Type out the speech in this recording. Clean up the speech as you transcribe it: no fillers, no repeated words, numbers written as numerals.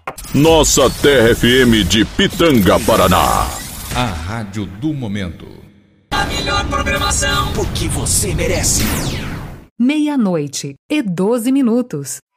Nossa Terra FM de Pitanga, Paraná. A rádio do momento. A melhor programação, o que você merece. 00:12.